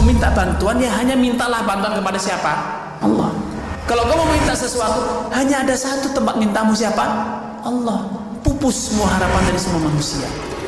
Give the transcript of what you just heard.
meminta bantuan, ya hanya mintalah bantuan kepada siapa? Allah. Kalau kamu minta sesuatu, hanya ada satu tempat mintamu, siapa? Allah. Pupus semua harapan dari semua manusia.